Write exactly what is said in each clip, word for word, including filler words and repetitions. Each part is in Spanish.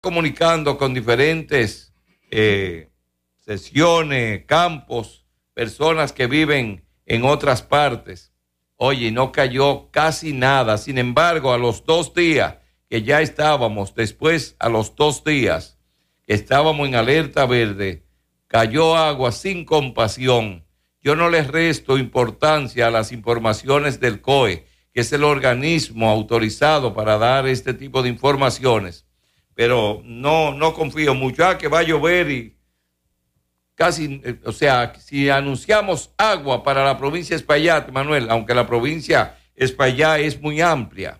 comunicando con diferentes eh, sesiones, campos, personas que viven en otras partes. Oye, no cayó casi nada. Sin embargo, a los dos días que ya estábamos, después a los dos días que estábamos en alerta verde, cayó agua sin compasión. Yo no les resto importancia a las informaciones del C O E, que es el organismo autorizado para dar este tipo de informaciones, pero no, no confío mucho. Ah, que va a llover y casi, o sea, si anunciamos agua para la provincia de Espaillat, Manuel, aunque la provincia de Espaillat es muy amplia,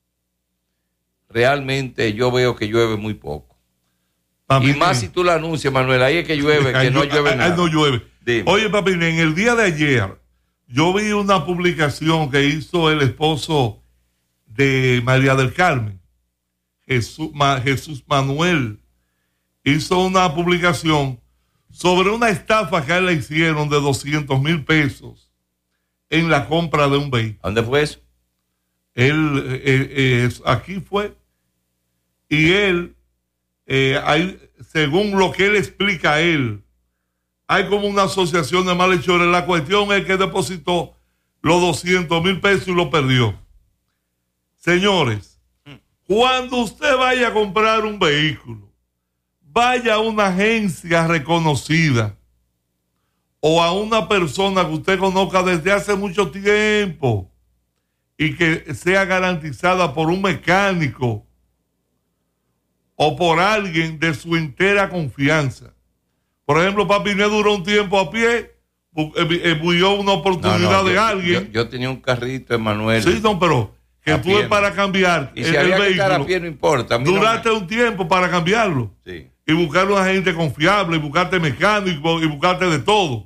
realmente yo veo que llueve muy poco. Papi, y más si tú lo anuncias, Manuel, ahí es que llueve, que no llueve nada. Ahí no llueve. Dime. Oye, papi, en el día de ayer, yo vi una publicación que hizo el esposo de María del Carmen, Jesús, Ma, Jesús Manuel, hizo una publicación sobre una estafa que a él le hicieron de doscientos mil pesos en la compra de un vehículo. ¿Dónde fue eso? Él, eh, eh, aquí fue, y él, eh, hay, según lo que él explica a él, hay como una asociación de malhechores. La cuestión es que depositó los doscientos mil pesos y lo perdió. Señores, cuando usted vaya a comprar un vehículo, vaya a una agencia reconocida o a una persona que usted conozca desde hace mucho tiempo y que sea garantizada por un mecánico o por alguien de su entera confianza. Por ejemplo, papi, me duró un tiempo a pie, vio una oportunidad no, no, de yo, alguien. Yo, yo tenía un carrito, Emanuel. Sí, no, pero que tú es para cambiar y si el, había el vehículo. Que estar a pie, no importa. Duraste no me... un tiempo para cambiarlo. Sí. Y buscar una gente confiable, y buscarte mecánico, y buscarte de todo.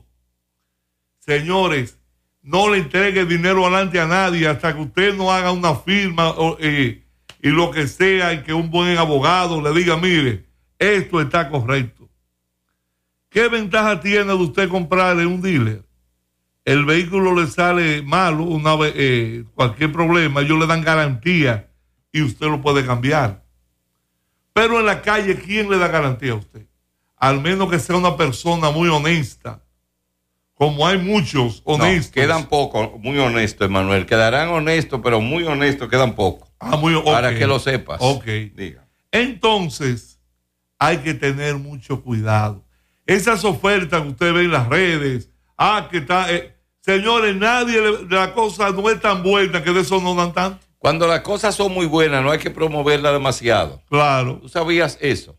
Señores, no le entregue dinero adelante a nadie hasta que usted no haga una firma o, eh, y lo que sea, y que un buen abogado le diga, mire, esto está correcto. ¿Qué ventaja tiene de usted comprar en un dealer? El vehículo le sale malo, una vez, eh, cualquier problema, ellos le dan garantía y usted lo puede cambiar. Pero en la calle, ¿quién le da garantía a usted? Al menos que sea una persona muy honesta. Como hay muchos honestos. No, quedan pocos, muy honestos, Emanuel. Quedarán honestos, pero muy honestos quedan pocos. Ah, muy, okay. Para que lo sepas. Ok. Diga. Entonces, hay que tener mucho cuidado. Esas ofertas que usted ve en las redes, ah, que está, eh, señores, nadie, le, la cosa no es tan buena que de eso no dan tanto. Cuando las cosas son muy buenas, no hay que promoverlas demasiado. Claro. ¿Tú sabías eso?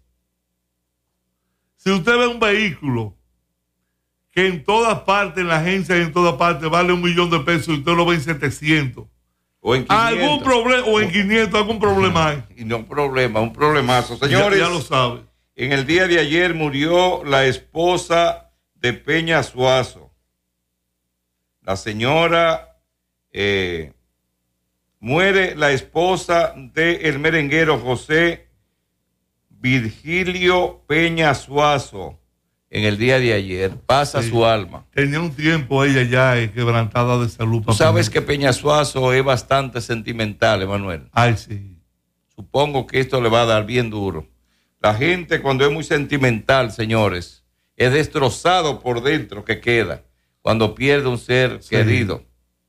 Si usted ve un vehículo que en todas partes, en la agencia y en todas partes, vale un millón de pesos y usted lo ve en setecientos. O en quinientos. Algún problema, o en quinientos, algún problema hay. Y no un problema, un problemazo. Señores. Ya, ya lo sabe. En el día de ayer murió la esposa de Peña Suazo. La señora, eh, muere la esposa del merenguero José Virgilio Peña Suazo. En el día de ayer, pasa sí. su alma. Tenía un tiempo ella ya eh, quebrantada de salud. Tú sabes que Peña Suazo es bastante sentimental, Emanuel. Ay, sí. Supongo que esto le va a dar bien duro. La gente cuando es muy sentimental, señores, es destrozado por dentro que queda cuando pierde un ser sí. querido.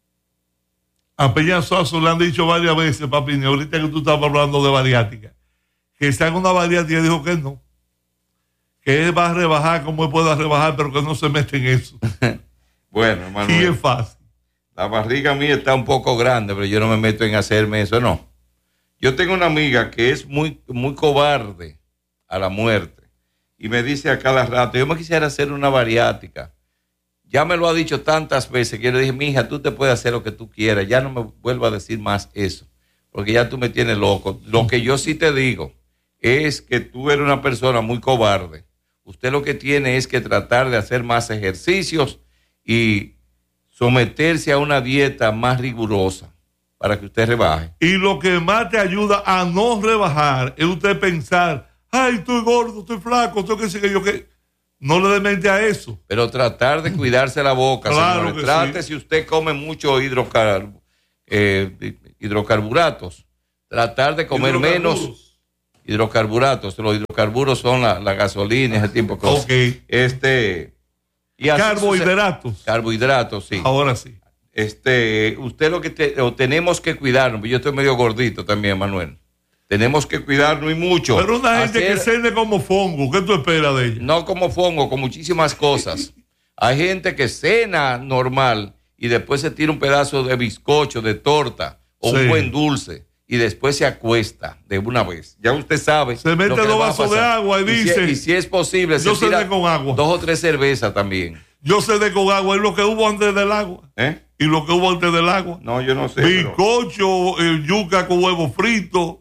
A Peña Suazo le han dicho varias veces, papi, ahorita que tú estabas hablando de bariátrica, que se haga una bariátrica, dijo que no. Que él va a rebajar como él pueda rebajar, pero que no se mete en eso. Bueno, Manuel. Y es fácil. La barriga mía está un poco grande, pero yo no me meto en hacerme eso, no. Yo tengo una amiga que es muy, muy cobarde a la muerte y me dice a cada rato, yo me quisiera hacer una bariátrica. Ya me lo ha dicho tantas veces que yo le dije, mija, tú te puedes hacer lo que tú quieras, ya no me vuelva a decir más eso, porque ya tú me tienes loco. Lo que yo sí te digo es que tú eres una persona muy cobarde. Usted lo que tiene es que tratar de hacer más ejercicios y someterse a una dieta más rigurosa para que usted rebaje. Y lo que más te ayuda a no rebajar es usted pensar, ay, estoy gordo, estoy flaco, estoy que sé que yo que... No le dé mente a eso. Pero tratar de cuidarse la boca, claro señores. Trate sí. Si usted come mucho hidrocar, eh, hidrocarburatos, tratar de comer menos hidrocarburatos. Los hidrocarburos son la, la gasolina, ese tipo de cosas. Okay. Este, y así carbohidratos. Sucede, carbohidratos, sí. Ahora sí. Este, usted lo que te, o tenemos que cuidarnos, yo estoy medio gordito también, Manuel. Tenemos que cuidarnos y mucho. Pero una gente Hacer, que cene como fongo, ¿qué tú esperas de ella? No como fongo, con muchísimas cosas. Hay gente que cena normal y después se tira un pedazo de bizcocho, de torta o sí. un buen dulce y después se acuesta de una vez. Ya usted sabe. Se mete dos vasos de agua y, y dice. Si, y si es posible, yo se tira cené con agua. Dos o tres cervezas también. Yo cené con agua y lo que hubo antes del agua. ¿Eh? Y lo que hubo antes del agua. No, yo no sé. Bizcocho, pero... eh, yuca con huevo frito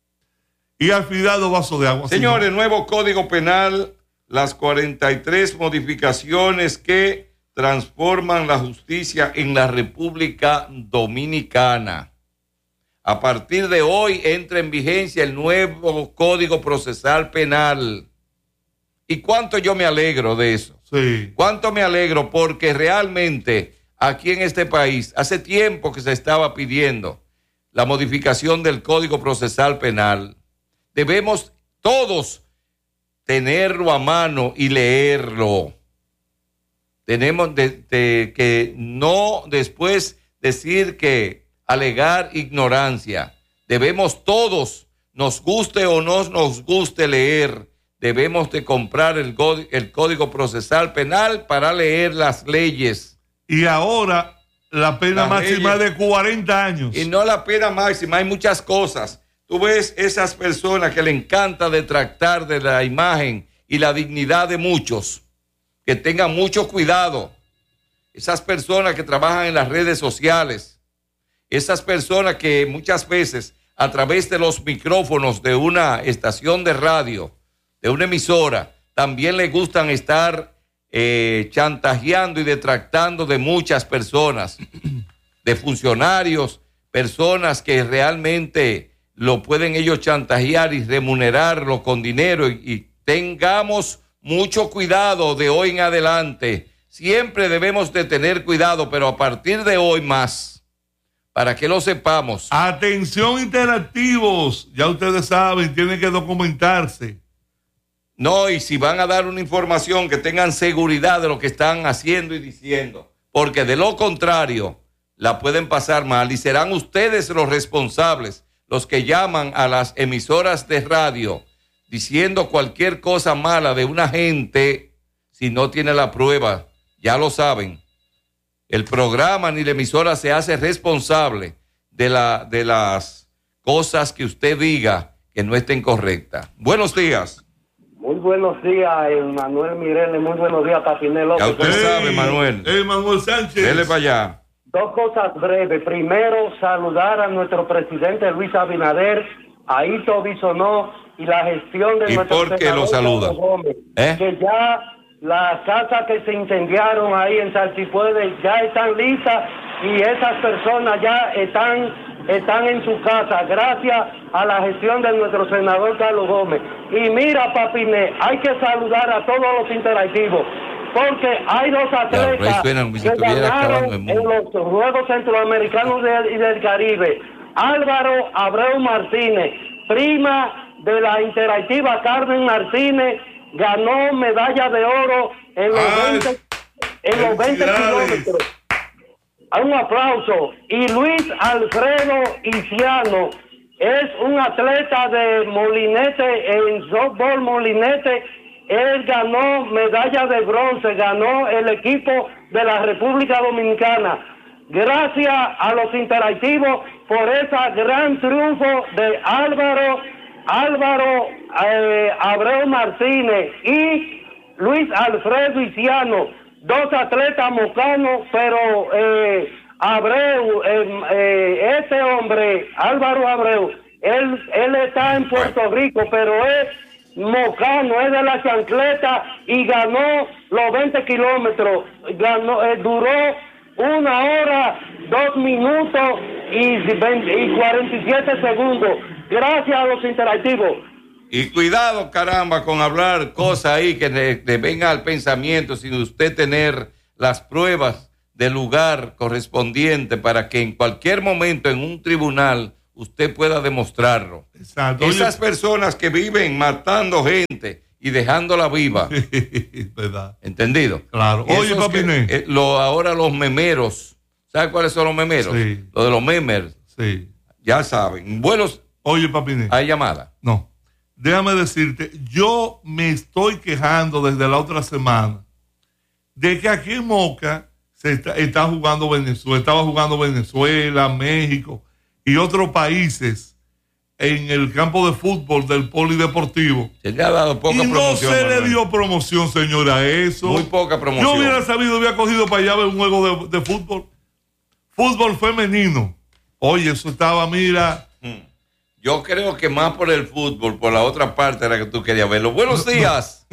y al final dos vasos de agua. Señores, nuevo Código Penal, las cuarenta y tres modificaciones que transforman la justicia en la República Dominicana. A partir de hoy entra en vigencia el nuevo Código Procesal Penal. ¿Y cuánto yo me alegro de eso? Sí. ¿Cuánto me alegro? Porque realmente aquí en este país hace tiempo que se estaba pidiendo la modificación del Código Procesal Penal. Debemos todos tenerlo a mano y leerlo. Tenemos de, de, que no después decir que alegar ignorancia. Debemos todos, nos guste o no nos guste leer, debemos de comprar el, el Código Procesal Penal para leer las leyes. Y ahora la pena las máxima leyes, de cuarenta años. Y no la pena máxima, hay muchas cosas. Tú ves esas personas que le encanta detractar de la imagen y la dignidad de muchos, que tengan mucho cuidado. Esas personas que trabajan en las redes sociales, esas personas que muchas veces a través de los micrófonos de una estación de radio, de una emisora, también les gustan estar eh, chantajeando y detractando de muchas personas, de funcionarios, personas que realmente lo pueden ellos chantajear y remunerarlo con dinero, y, y tengamos mucho cuidado de hoy en adelante. Siempre debemos de tener cuidado, pero a partir de hoy más, para que lo sepamos. Atención, interactivos, ya ustedes saben, tienen que documentarse. No, y si van a dar una información, que tengan seguridad de lo que están haciendo y diciendo, porque de lo contrario la pueden pasar mal y serán ustedes los responsables, los que llaman a las emisoras de radio diciendo cualquier cosa mala de una gente si no tiene la prueba. Ya lo saben. El programa ni la emisora se hace responsable de, la, de las cosas que usted diga que no estén correctas. Buenos días. Muy buenos días, Manuel Mireles. Muy buenos días, Papinel López. Ya usted hey, sabe, Manuel. Hey, Manuel Sánchez. Dele para allá. Dos cosas breves. Primero, saludar a nuestro presidente Luis Abinader, a Ito Bisonó y la gestión de ¿Y nuestro por qué lo saluda? Gómez, ¿Eh? Que ya las casas que se incendiaron ahí en Salsipuedes ya están listas y esas personas ya están, están en su casa gracias a la gestión de nuestro senador Carlos Gómez. Y mira, Papiné, hay que saludar a todos los interactivos, porque hay dos atletas que ganaron en los Juegos Centroamericanos de, y del Caribe. Álvaro Abreu Martínez, prima de la interactiva Carmen Martínez, ganó medalla de oro en los Ay, veinte, en los veinte kilómetros. Un aplauso. Y Luis Alfredo Iciano es un atleta de molinete, en softball molinete. Él ganó medalla de bronce, ganó el equipo de la República Dominicana. Gracias a los interactivos por ese gran triunfo de Álvaro, Álvaro eh, Abreu Martínez y Luis Alfredo Iciano, dos atletas mocanos, pero eh, Abreu, eh, eh, ese hombre, Álvaro Abreu, él, él está en Puerto Rico, pero es mocano, es de la chancleta y ganó los veinte kilómetros, ganó, eh, duró una hora, dos minutos y, veinte, y cuarenta y siete segundos. Gracias a los interactivos. Y cuidado, caramba, con hablar cosas ahí que le, le venga al pensamiento sin usted tener las pruebas del lugar correspondiente para que en cualquier momento en un tribunal usted pueda demostrarlo. Exacto. Esas Oye, personas que viven matando gente y dejándola viva. ¿verdad? ¿Entendido? Claro. Y Oye, esos papi que, Né. eh, lo, ahora los memeros. ¿Saben cuáles son los memeros? Sí. Los de los memers. Sí. Ya saben. Buenos. Oye, papi Né. ¿Hay llamada? No. Déjame decirte, yo me estoy quejando desde la otra semana de que aquí en Moca se está, está jugando Venezuela, estaba jugando Venezuela, México y otros países en el campo de fútbol del polideportivo. Se le ha dado poca y no promoción. se Manuel. le dio promoción, señora, a eso. Muy poca promoción. Yo hubiera sabido, hubiera cogido para allá ver un juego de, de fútbol. Fútbol femenino. Oye, eso estaba, mira. Hmm. Yo creo que más por el fútbol, por la otra parte era que tú querías verlo. Buenos días.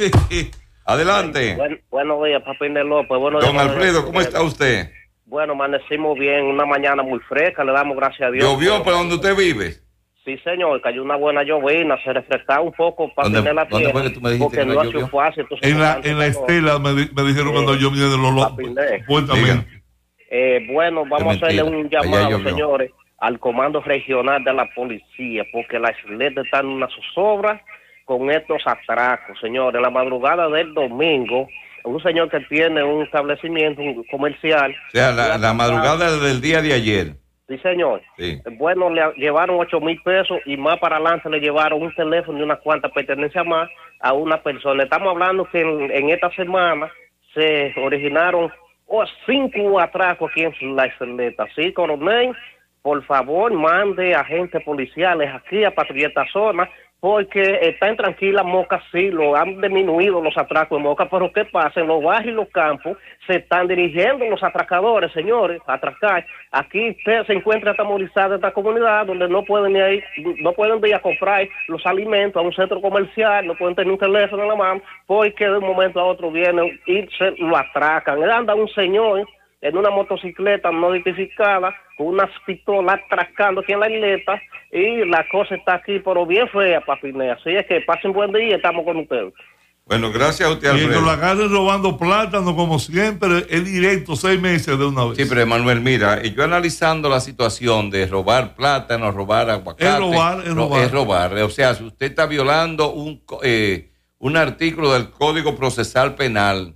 Adelante. Buen, buenos días, Papi Né López. Buenos Don días, Alfredo, ¿cómo está usted? Bueno, amanecimos bien, una mañana muy fresca, le damos gracias a Dios. ¿Llovió por donde usted vive? Sí, señor, cayó una buena llovina, se refrescaba un poco para ¿Dónde- tener la dónde tierra, fue que tú me dijiste porque que no no ha sido llovió? fácil. entonces, En la, tanto en la calor. estela me, di- me dijeron Sí. cuando yo vine de los locos. Papi Né. Fuertemente. Eh, bueno, vamos Es a hacerle mentira. un Allá llamado, llovió. señores, al comando regional de la policía, porque la isleta está en una zozobra con estos atracos, señores. La madrugada del domingo, un señor que tiene un establecimiento un comercial. O sea, la, la madrugada del día de ayer. Sí, señor. Sí. Bueno, le llevaron ocho mil pesos y más para adelante le llevaron un teléfono y unas cuantas pertenencias más a una persona. Estamos hablando que en, en esta semana se originaron oh, cinco atracos aquí en la isleta. Sí, coronel, por favor, mande agentes policiales aquí a patrullar esta zona, porque está en tranquila Moca, sí, lo han disminuido los atracos en Moca, pero ¿qué pasa? En los barrios y los campos se están dirigiendo los atracadores, señores, a atracar. Aquí usted se encuentra atemorizada esta comunidad donde no pueden ir, no pueden ir a comprar los alimentos a un centro comercial, no pueden tener un teléfono en la mano, porque de un momento a otro vienen y se lo atracan. Anda un señor en una motocicleta no identificada, con unas pistolas atracando aquí en la isleta, y la cosa está aquí, pero bien fea, Papi Né. Así es que pasen buen día y estamos con ustedes. Bueno, gracias a usted, Y que Alfredo. lo agarren robando plátano, como siempre, es directo, seis meses de una vez. Sí, pero Emanuel, mira, eh, yo analizando la situación de robar plátano, robar aguacate. Es robar, es no, robar. es robar. O sea, si usted está violando un, co- eh, un artículo del Código Procesal Penal,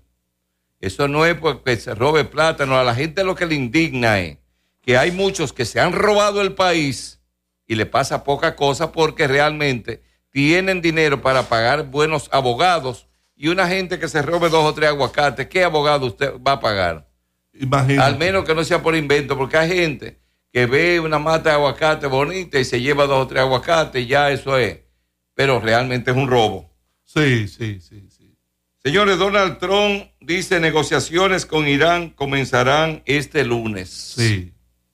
eso no es porque se robe plátano. A la gente lo que le indigna es que hay muchos que se han robado el país y le pasa poca cosa porque realmente tienen dinero para pagar buenos abogados, y una gente que se robe dos o tres aguacates, ¿qué abogado usted va a pagar? Imagínate. Al menos que no sea por invento, porque hay gente que ve una mata de aguacate bonita y se lleva dos o tres aguacates y ya eso es. Pero realmente es un robo. Sí, sí, sí, sí. Señores, Donald Trump dice negociaciones con Irán comenzarán este lunes. Sí.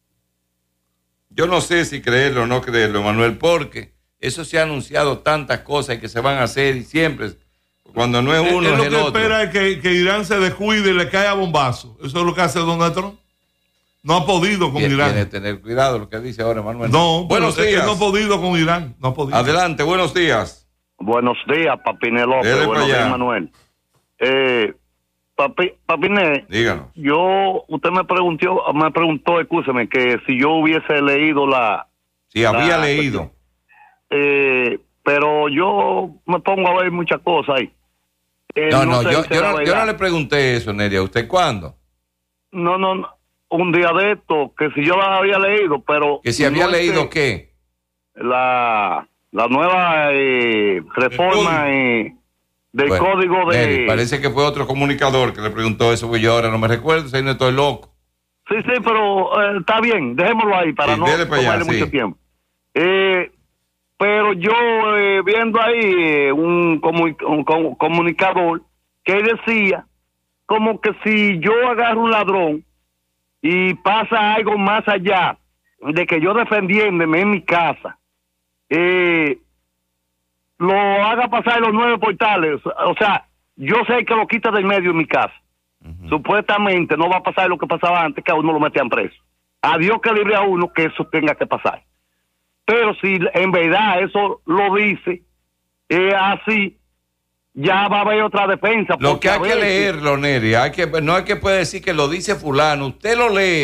Yo no sé si creerlo o no creerlo, Manuel, porque eso se ha anunciado tantas cosas que se van a hacer y siempre, cuando no es uno, Es es, lo el que otro. espera es que, que Irán se descuide y le caiga a bombazo. Eso es lo que hace Donald Trump. No ha podido con Tiene, Irán. tiene que tener cuidado lo que dice ahora, Manuel. No, buenos pero es que días. no ha podido con Irán. No ha podido. Adelante, buenos días. Buenos días, Papi Né López. Dele Buenos para allá. días, Manuel. Eh, papi, Papi Né, Díganos. yo, usted me preguntó, me preguntó, escúcheme, que si yo hubiese leído la... Si había la- leído. Eh, pero yo me pongo a ver muchas cosas ahí. Eh, No, no, sé yo, si yo será no, yo verdad. no le pregunté eso, Neria. ¿Usted cuándo? No, no, no, un día de esto, que si yo la había leído, pero... Que si había no es leído que qué. La, la nueva eh, reforma eh, del Bueno, código de... Neri, parece que fue otro comunicador que le preguntó eso, porque yo ahora no me recuerdo, si no estoy loco. Sí, sí, pero eh, está bien, dejémoslo ahí para Sí, no dele para allá, tomarle sí. mucho tiempo. Eh, pero yo eh, viendo ahí eh, un, comu- un com- comunicador que decía como que si yo agarro un ladrón y pasa algo más allá de que yo defendiéndome en mi casa, eh, lo haga pasar en los nueve portales, o sea, yo sé que lo quita del medio en mi casa. Ujú. Supuestamente no va a pasar lo que pasaba antes, que a uno lo metían preso. A Dios que libre a uno que eso tenga que pasar. Pero si en verdad eso lo dice eh, así, ya va a haber otra defensa. Lo porque que hay a que veces- leerlo, Neri, hay que, no hay que puede decir que lo dice fulano. Usted lo lee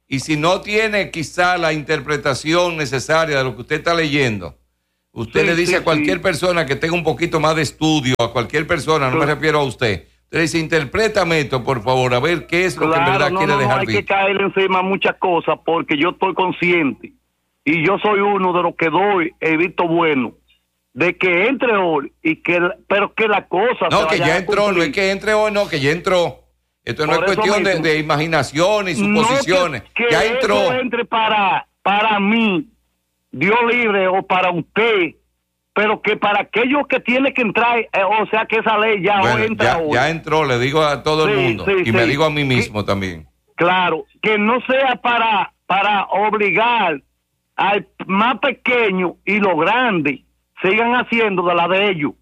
Y si no tiene quizá la interpretación necesaria de lo que usted está leyendo, usted Sí, le dice sí, a cualquier sí. persona que tenga un poquito más de estudio, a cualquier persona, no me Claro. refiero a usted, usted le dice, interprétame esto, por favor, a ver qué es lo que en verdad no, quiere no, no, dejar hay que dicho. caerle encima muchas cosas porque yo estoy consciente y yo soy uno de los que doy el visto bueno de que entre hoy y que pero que la cosa No, se que vaya ya a entró, no cumplir. es que entre hoy, no, que ya entró. Esto no Por es eso cuestión de, mismo. de imaginación y No suposiciones. que, que ya entró. eso entre para para mí, Dios libre, o para usted, pero que para aquellos que tiene que entrar, eh, o sea que esa ley ya Bueno, entra ya, hoy. ya entró, le digo a todo el Sí, mundo. sí, y me sí. digo a mí Sí. mismo también. Claro, que no sea para para obligar al más pequeño y los grandes sigan haciendo de la de ellos.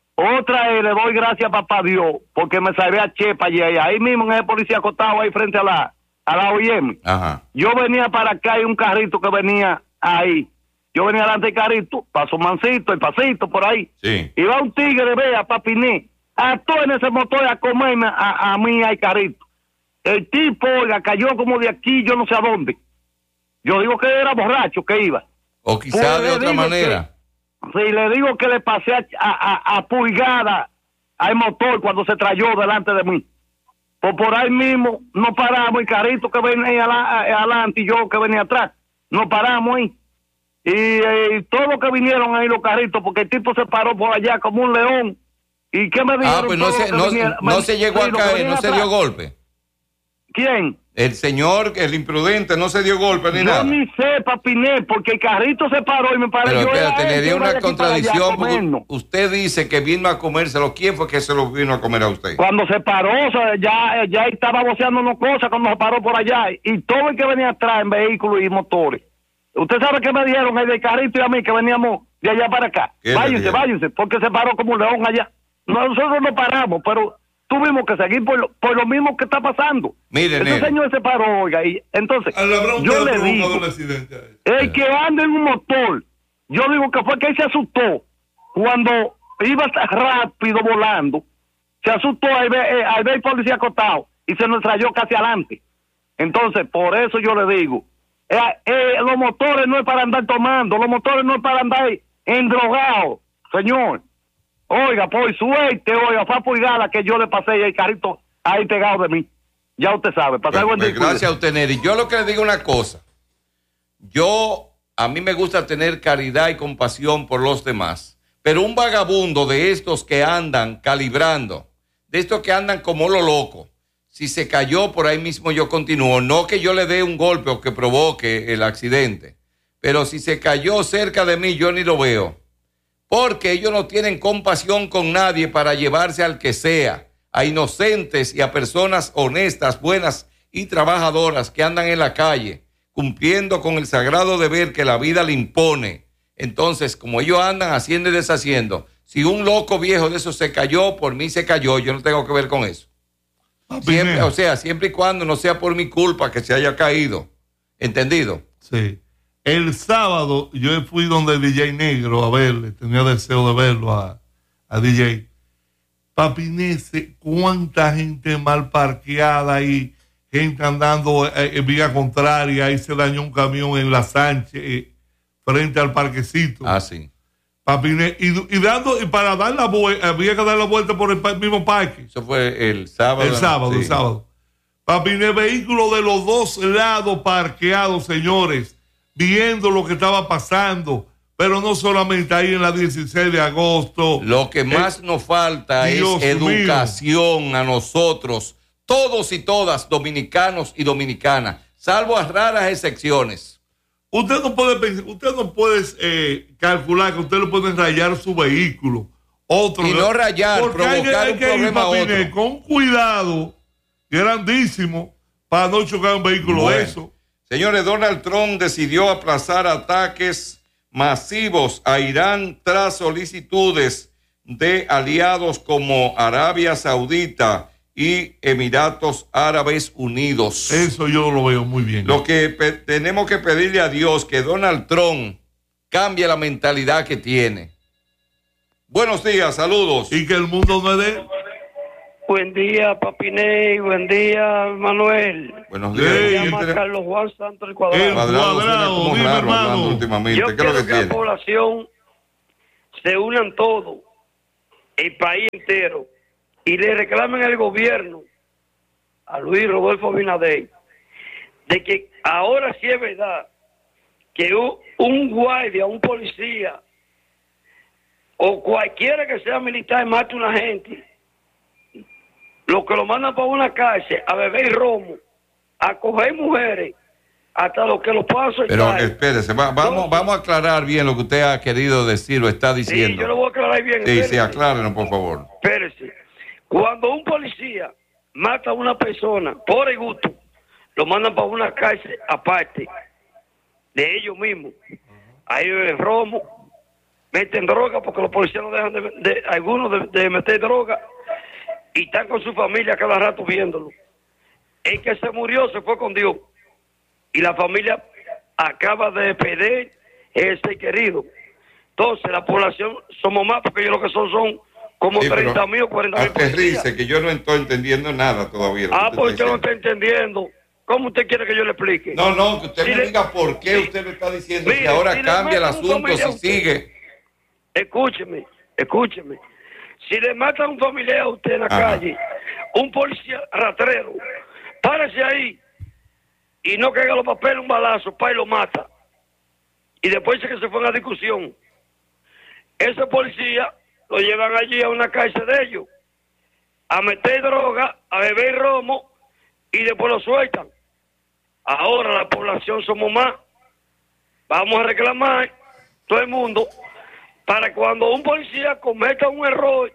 Otra es, le doy gracias a papá Dios, porque me salvé a Chepa y ahí, ahí mismo en el policía acostado ahí frente a la, a la O I M. Ajá. Yo venía para acá y un carrito que venía ahí. Yo venía delante del carrito, paso mansito, el pasito por ahí. Sí. Y va un tigre, vea, papiné, a todo en ese motor a comerme a, a mí al carrito. El tipo, oiga, cayó como de aquí, yo no sé a dónde. Yo digo que era borracho que iba. O quizá Pues de le otra digo manera. que- sí, le digo que le pasé a, a, a pulgada al motor cuando se trayó delante de mí. Pues por ahí mismo nos paramos, el carrito que venía ala- adelante y yo que venía atrás. Nos paramos ahí. Y eh, todos los que vinieron ahí los carritos, porque el tipo se paró por allá como un león. ¿Y qué me dijeron? Ah, pues no todos se, los que no, vinieron? no Me- se llegó sí, a los que caer, venían no se atrás. dio golpe. ¿Quién? El señor, el imprudente, no se dio golpe ni Yo nada. ni sé, papiné, porque el carrito se paró y me paró. Pero yo era espérate, él le que dio iba de una aquí para allá a contradicción porque comernos. usted dice que vino a comérselo. ¿Quién fue que se lo vino a comer a usted? Cuando se paró, o sea, ya, ya estaba voceando unas cosas cuando se paró por allá. Y todo el que venía atrás en vehículos y motores. Usted sabe que me dijeron el del carrito y a mí que veníamos de allá para acá. ¿Qué le Váyanse, dijeron? váyanse, porque se paró como un león allá. Nosotros no paramos, pero tuvimos que seguir por lo, por lo mismo que está pasando. Mire, Ese negro. señor se paró, oiga, y entonces A la pregunta yo del le digo, provocador accidente a él. el que anda en un motor, yo digo que fue que él se asustó cuando iba rápido volando, se asustó al ver, eh, al ver el policía acostado y se nos trayó casi adelante. Entonces, por eso yo le digo, eh, eh, los motores no es para andar tomando, los motores no es para andar endrogados, señor. Oiga, por suerte, oiga, fue a pulgada que yo le pasé y el carrito ahí pegado de mí. Ya usted sabe, pasar buen Pues, día. gracias a usted, Neri. Yo lo que le digo una cosa. Yo, a mí me gusta tener caridad y compasión por los demás. Pero un vagabundo de estos que andan calibrando, de estos que andan como lo loco, si se cayó por ahí mismo yo continúo. No que yo le dé un golpe o que provoque el accidente. Pero si se cayó cerca de mí, yo ni lo veo. Porque ellos no tienen compasión con nadie para llevarse al que sea, a inocentes y a personas honestas, buenas y trabajadoras que andan en la calle, cumpliendo con el sagrado deber que la vida le impone. Entonces, como ellos andan haciendo y deshaciendo, si un loco viejo de eso se cayó, por mí se cayó, yo no tengo que ver con eso. Siempre, o sea, siempre y cuando no sea por mi culpa que se haya caído. ¿Entendido? Sí. El sábado yo fui donde D J Negro a verle, tenía deseo de verlo a, a D J. Papinese, cuánta gente mal parqueada y gente andando eh, en vía contraria, ahí se dañó un camión en la Sánchez, eh, frente al parquecito. Ah, sí. Papinese, y, y dando, y para dar la vuelta, había que dar la vuelta por el pa- mismo parque. Eso fue el sábado. El sábado, sí. el sábado. Papinese, vehículos de los dos lados parqueados, señores, viendo lo que estaba pasando, pero no solamente ahí en la dieciséis de agosto. Lo que más Eh, nos falta Dios es mío. educación a nosotros, todos y todas, dominicanos y dominicanas, salvo a raras excepciones. Usted no puede pensar, usted no puede eh, calcular que usted le puede rayar su vehículo. Otro, Y no rayar, porque hay que- provocar hay un que ir, problema a Papinés, otro. con cuidado grandísimo para no chocar un vehículo Bueno. de eso. Señores, Donald Trump decidió aplazar ataques masivos a Irán tras solicitudes de aliados como Arabia Saudita y Emiratos Árabes Unidos. Eso yo lo veo muy bien. Lo que pe- tenemos que pedirle a Dios que Donald Trump cambie la mentalidad que tiene. Buenos días, saludos. Y que el mundo no es de... Buen día, Papiney. Buen día, Manuel. Buenos días. Sí, Me llama entre- Carlos Juan Santos el Cuadrado. El Cuadrado, Cuadrado, suena como dime, raro hermano. hablando últimamente. Yo ¿Qué es lo quiero que que la tiene? población se unan todos, el país entero, y le reclamen al gobierno, a Luis Rodolfo Abinader, de que ahora sí es verdad que un, un guardia, un policía, o cualquiera que sea militar mate a una gente, lo que lo mandan para una cárcel a beber romo, a coger mujeres, hasta lo que lo puedan soltar. Pero espérese, va- vamos, Entonces, vamos a aclarar bien lo que usted ha querido decir o está sí, diciendo. yo lo voy a aclarar bien. Sí, sí, espérese. aclárenos, por favor. Espérese. Cuando un policía mata a una persona por el gusto, lo mandan para una cárcel aparte de ellos mismos. Ahí beben romo, meten droga, porque los policías no dejan de, de algunos de, de meter droga, y están con su familia cada rato viéndolo. El que se murió se fue con Dios, y la familia acaba de perder ese querido. Entonces la población somos más, porque ellos lo que son son como Sí, pero treinta mil o cuarenta mil policías. aterrice, que yo no estoy entendiendo nada todavía. lo que Ah, usted pues está usted no diciendo. está entendiendo. ¿Cómo usted quiere que yo le explique? No, no, que usted Si me le- diga por qué si- usted lo está diciendo, mire, que ahora si le cambia el matan un asunto familiar a si usted, sigue. Escúcheme, escúcheme. Si le matan a un familiar a usted en la Ajá. calle, un policía rastrero, párese ahí y no caiga los papeles un balazo, pa y lo mata. Y después dice que se fue en la discusión. Ese policía lo llevan allí a una cárcel de ellos, a meter droga, a beber romo, y después lo sueltan. Ahora la población somos más. Vamos a reclamar todo el mundo para cuando un policía cometa un error,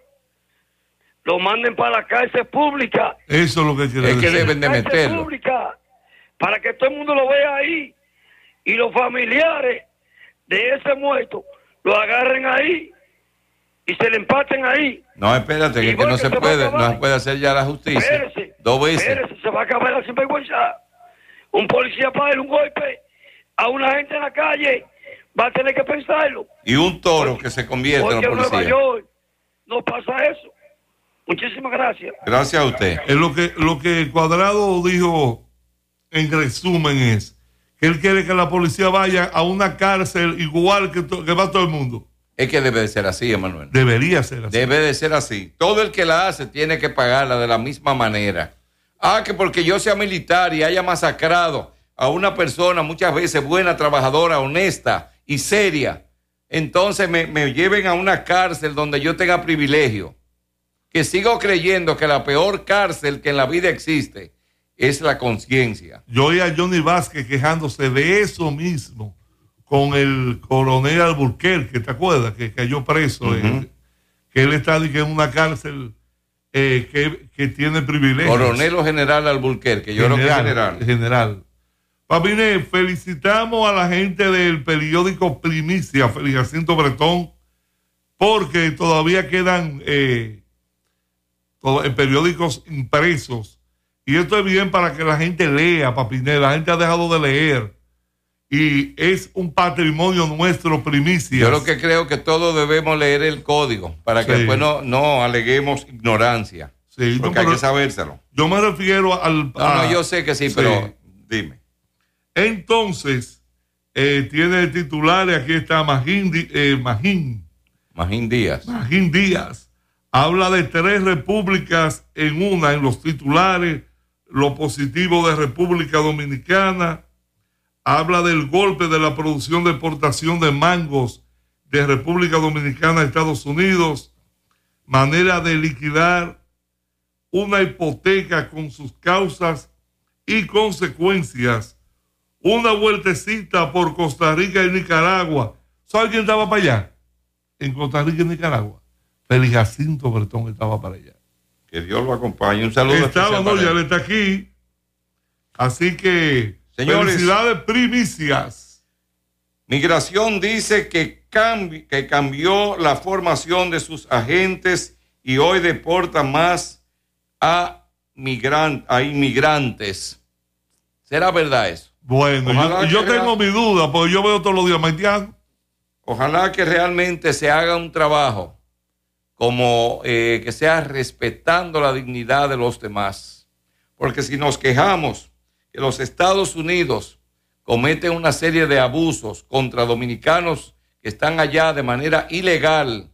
lo manden para la cárcel pública. Eso es lo que quiere Es que decir. deben de Cárcel meterlo. pública, para que todo el mundo lo vea ahí, y los familiares de ese muerto lo agarren ahí y se le empaten ahí. No, espérate, que, Y que bueno, no que se se va a puede, acabar. no se puede hacer ya la justicia. Espérese, Dos veces. espérese, se va a acabar la sinvergüenza. Un policía para darle un golpe a una gente en la calle va a tener que pensarlo. Y un toro que se convierte en Porque en Nueva policía. York no pasa eso. Muchísimas gracias. Gracias a usted. Es lo que, lo que Cuadrado dijo en resumen es que él quiere que la policía vaya a una cárcel igual que, to- que va todo el mundo. Es que debe de ser así, Emanuel. Debería ser así. Debe de ser así. Todo el que la hace tiene que pagarla de la misma manera. Ah, que porque yo sea militar y haya masacrado a una persona muchas veces buena, trabajadora, honesta y seria, entonces me, me lleven a una cárcel donde yo tenga privilegio. Que sigo creyendo que la peor cárcel que en la vida existe es la conciencia. Yo oí a Johnny Vázquez quejándose de eso mismo con el coronel Alburquerque, ¿te acuerdas? Que cayó preso. Ujú. eh, que él está en una cárcel eh, que, que tiene privilegios. Coronel o general Alburquerque, yo creo que es general. General. Papine, felicitamos a la gente del periódico Primicia, Félix Jacinto Bretón, porque todavía quedan eh, todo- en periódicos impresos. Y esto es bien para que la gente lea, Papine. La gente ha dejado de leer. Y es un patrimonio nuestro, Primicia. Yo lo que creo que todos debemos leer el código para que Sí. después no, no aleguemos ignorancia. Sí, Porque no, hay pero que sabérselo. yo me refiero al... No, a- no, yo sé que sí, sí. pero dime. Entonces, eh, tiene titulares, aquí está Magín, Di- eh, Magín, Magín Díaz. Magín Díaz. Habla de tres repúblicas en una, en los titulares, lo positivo de República Dominicana. Habla del golpe de la producción de exportación de mangos de República Dominicana a Estados Unidos. Manera de liquidar una hipoteca con sus causas y consecuencias. Una vueltecita por Costa Rica y Nicaragua. ¿Sabe quién estaba para allá? En Costa Rica y Nicaragua. Félix Jacinto Bretón estaba para allá. Que Dios lo acompañe. Un saludo Estaba, especial no, para ya él. le está aquí. Así que, Señores. felicidades, primicias. Migración dice que, cambi- que cambió la formación de sus agentes y hoy deporta más a, migran- a inmigrantes. ¿Será verdad eso? Bueno, Ojalá yo, yo que tengo vea- mi duda, porque yo veo todos los días haitianos. Ojalá que realmente se haga un trabajo como eh, que sea respetando la dignidad de los demás. Porque si nos quejamos que los Estados Unidos cometen una serie de abusos contra dominicanos que están allá de manera ilegal,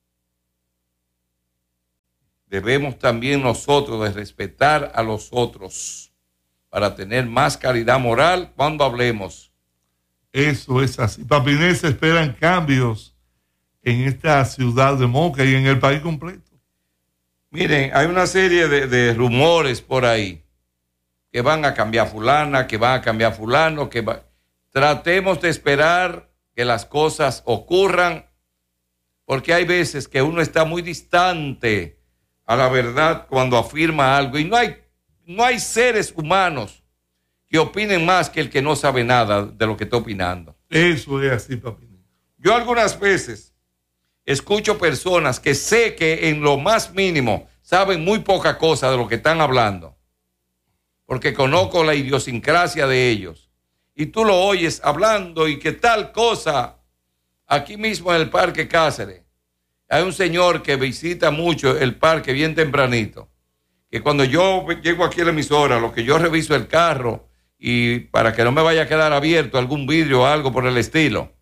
debemos también nosotros de respetar a los otros para tener más calidad moral cuando hablemos. Eso es así. Papi Inés, se esperan cambios en esta ciudad de Moca y en el país completo. Miren, hay una serie de, de rumores por ahí que van a cambiar fulana, que van a cambiar fulano, que va... Tratemos de esperar que las cosas ocurran, porque hay veces que uno está muy distante a la verdad cuando afirma algo, y no hay, no hay seres humanos que opinen más que el que no sabe nada de lo que está opinando. Eso es así, papi. Yo algunas veces escucho personas que sé que en lo más mínimo saben muy poca cosa de lo que están hablando, porque conozco la idiosincrasia de ellos. Y tú lo oyes hablando y que tal cosa, aquí mismo en el Parque Cáceres, hay un señor que visita mucho el parque bien tempranito, que cuando yo llego aquí a la emisora, lo que yo reviso el carro y para que no me vaya a quedar abierto algún vidrio o algo por el estilo,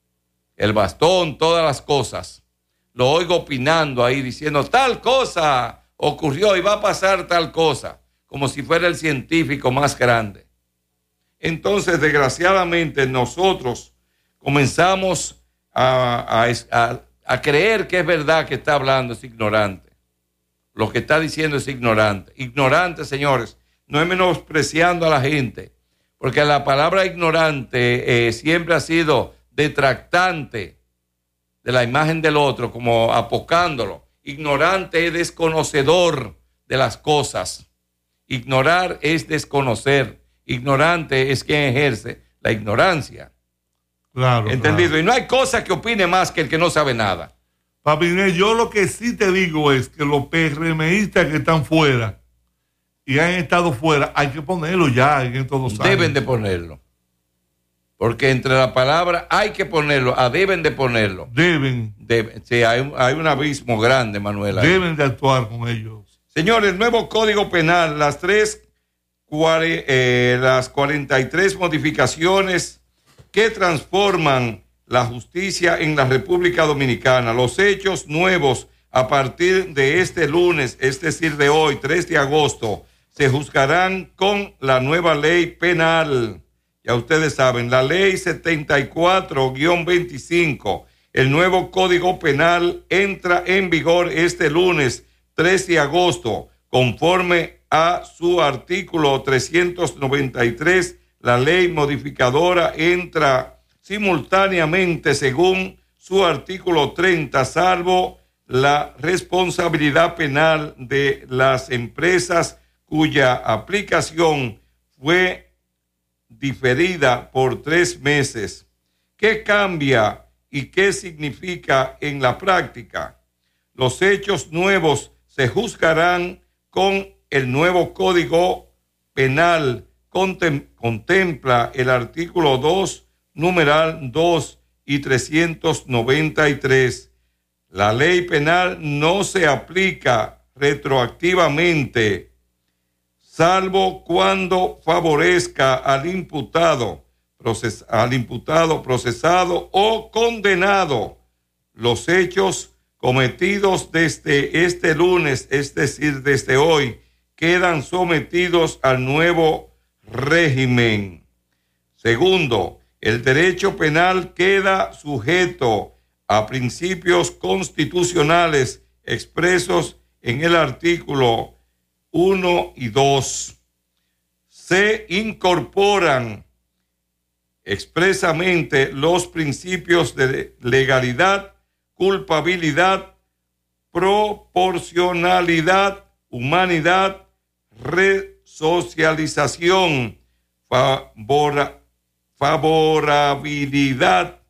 el bastón, todas las cosas, lo oigo opinando ahí diciendo tal cosa ocurrió y va a pasar tal cosa, como si fuera el científico más grande. Entonces, desgraciadamente, nosotros comenzamos a, a, a, a creer que es verdad que está hablando, es ignorante. Lo que está diciendo es ignorante. Ignorante, señores, no es menospreciando a la gente, porque la palabra ignorante eh, siempre ha sido detractante de la imagen del otro, como apocándolo. Ignorante es desconocedor de las cosas. Ignorar es desconocer. Ignorante es quien ejerce la ignorancia. Claro. ¿Entendido? Claro. Y no hay cosa que opine más que el que no sabe nada. Papi Inés, yo lo que sí te digo es que los PRMistas que están fuera y han estado fuera, hay que ponerlo ya en estos dos años. Deben de ponerlo. Porque entre la palabra hay que ponerlo, a deben de ponerlo. Deben. Deben. Sí, hay, un- hay un abismo grande, Manuel. ahí. Deben de actuar con ellos. Señores, el nuevo Código Penal, las tres, cuare- eh, las cuarenta y tres modificaciones que transforman la justicia en la República Dominicana. Los hechos nuevos a partir de este lunes, es decir, de hoy, tres de agosto, se juzgarán con la nueva ley penal. Ya ustedes saben, la ley setenta y cuatro guión veinticinco, el nuevo Código Penal entra en vigor este lunes, tres de agosto, conforme a su artículo trescientos noventa y tres, la ley modificadora entra simultáneamente según su artículo treinta, salvo la responsabilidad penal de las empresas cuya aplicación fue diferida por tres meses. ¿Qué cambia y qué significa en la práctica? Los hechos nuevos se juzgarán con el nuevo Código Penal. Contem- contempla el artículo dos, numeral dos y trescientos noventa y tres. La ley penal no se aplica retroactivamente, salvo cuando favorezca al imputado, proces- al imputado procesado o condenado. Los hechos cometidos desde este lunes, es decir, desde hoy, quedan sometidos al nuevo régimen. Segundo, el derecho penal queda sujeto a principios constitucionales expresos en el artículo uno y dos. Se incorporan expresamente los principios de legalidad, culpabilidad, proporcionalidad, humanidad, resocialización, favora, favorabilidad,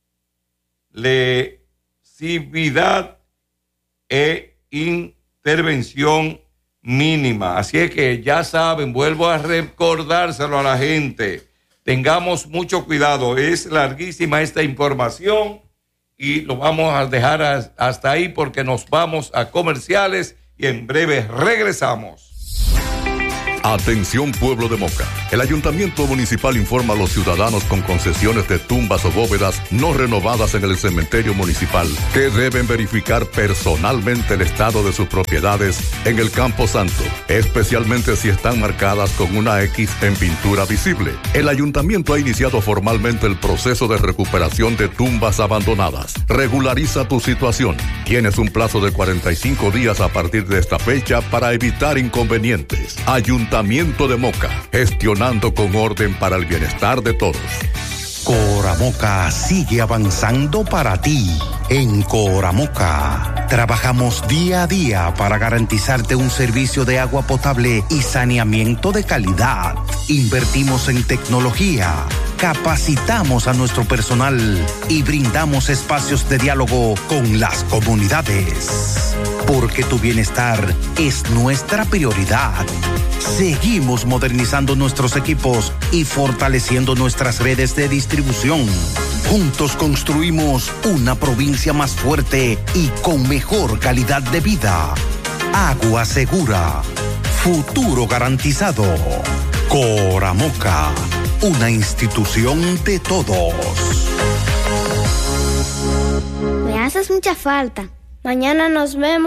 lesividad e intervención mínima. Así es que ya saben, vuelvo a recordárselo a la gente, tengamos mucho cuidado, es larguísima esta información y lo vamos a dejar a, hasta ahí porque nos vamos a comerciales y en breve regresamos. Atención pueblo de Moca. El Ayuntamiento Municipal informa a los ciudadanos con concesiones de tumbas o bóvedas no renovadas en el cementerio municipal que deben verificar personalmente el estado de sus propiedades en el Campo Santo, especialmente si están marcadas con una X en pintura visible. El Ayuntamiento ha iniciado formalmente el proceso de recuperación de tumbas abandonadas. Regulariza tu situación. Tienes un plazo de cuarenta y cinco días a partir de esta fecha para evitar inconvenientes. Ayuntamiento Ayuntamiento de Moca, gestionando con orden para el bienestar de todos. Coramoca sigue avanzando para ti. En Coramoca trabajamos día a día para garantizarte un servicio de agua potable y saneamiento de calidad. Invertimos en tecnología, capacitamos a nuestro personal y brindamos espacios de diálogo con las comunidades. Porque tu bienestar es nuestra prioridad. Seguimos modernizando nuestros equipos y fortaleciendo nuestras redes de distribución. Juntos construimos una provincia más fuerte y con mejor calidad de vida. Agua segura. Futuro garantizado. Coramoca, una institución de todos. Me haces mucha falta. Mañana nos vemos.